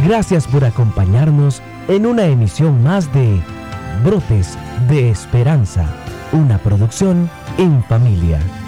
Gracias por acompañarnos en una emisión más de Brotes de Esperanza, una producción en familia.